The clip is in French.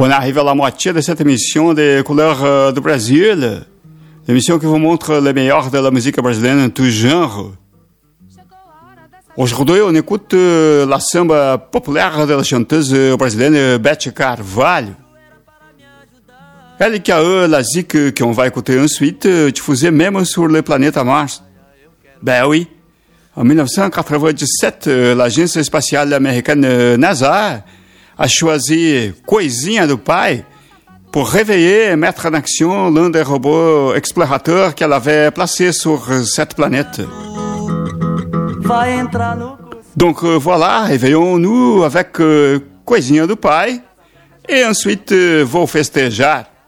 On arrive à la moitié de cette émission des couleurs du Brésil, l'émission qui vous montre le meilleur de la musique brésilienne en tout genre. Aujourd'hui, on écoute la samba populaire de la chanteuse brésilienne Beth Carvalho. Elle qui a eu la zik qu'on va écouter ensuite, diffusée même sur le planète Mars. Ben oui, en 1997, l'agence spatiale américaine NASA a choisi Coisinha do Pai pour réveiller et mettre en action l'un des robots explorateurs qu'elle avait placé sur cette planète. Donc voilà, réveillons-nous avec Coisinha do Pai et ensuite vou festejar.